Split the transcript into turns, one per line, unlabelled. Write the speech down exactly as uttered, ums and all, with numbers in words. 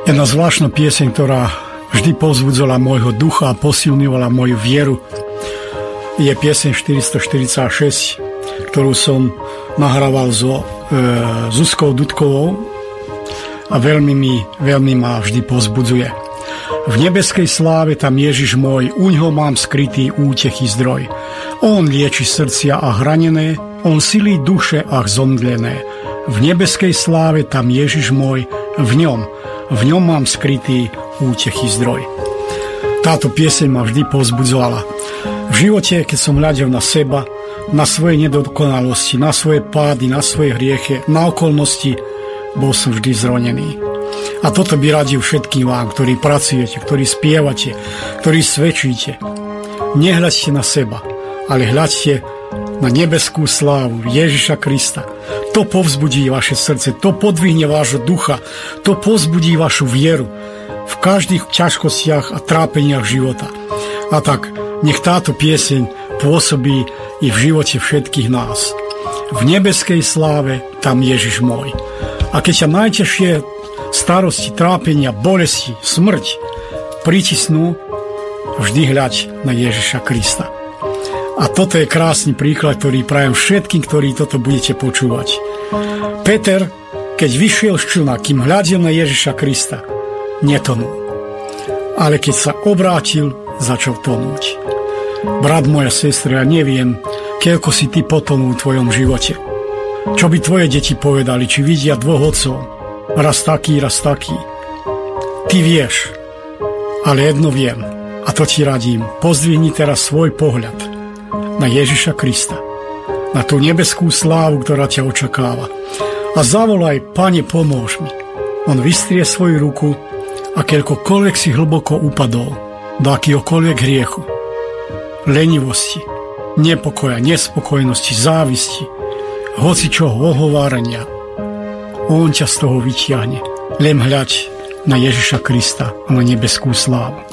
Jedna zvláštna pieseň, ktorá vždy povzbudzala môjho ducha a posilňovala moju vieru, je pieseň štyristoštyridsaťšesť, ktorú som nahrával so e, Zuzkou Dudkovou a veľmi, mi, veľmi ma vždy povzbudzuje. V nebeskej sláve tam Ježiš môj, uňho mám skrytý útechy zdroj. On lieči srdcia a hranené, on silí duše a zomdlené. V nebeskej sláve tam Ježiš môj, v ňom, v ňom mám skrytý útechy zdroj. Táto pieseň ma vždy povzbudzovala. V živote, keď som hľadel na seba, na svoje nedokonalosti, na svoje pády, na svoje hrieche, na okolnosti, bol som vždy zronený. A toto by radil všetkým vám, ktorí pracujete, ktorí spievate, ktorí svedčíte. Nehľaďte na seba, ale hľaďte na nebeskú slávu Ježiša Krista. To povzbudí vaše srdce, to podvihne vášho ducha, to povzbudí vašu vieru v každých ťažkostiach a trápeniach života. A tak nech táto pieseň pôsobí i v živote všetkých nás. V nebeskej sláve tam Ježiš môj. A keď ťa najťažšie starosti, trápenia, bolesti, smrť pritisnú, vždy hľaď na Ježiša Krista. A toto je krásny príklad, ktorý prajem všetkým, ktorí toto budete počúvať. Peter, keď vyšiel z člna, kým hľadil na Ježiša Krista, netonul. Ale keď sa obrátil, začal tonúť. Brat, moja sestra, ja neviem, keľko si ty potonul v tvojom živote. Čo by tvoje deti povedali, či vidia dvoch otcov, raz taký, raz taký. Ty vieš, ale jedno viem, a to ti radím, pozdvihni teraz svoj pohľad na Ježiša Krista, na tú nebeskú slávu, ktorá ťa očakáva. A zavolaj, Pane, pomôž mi. On vystrie svoju ruku a keľkokoľvek si hlboko upadol do akýhokoľvek hriechu, lenivosti, nepokoja, nespokojnosti, závisti, hocičoho ohovárania, on ťa z toho vytiahne. Len hľaď na Ježiša Krista a na nebeskú slávu.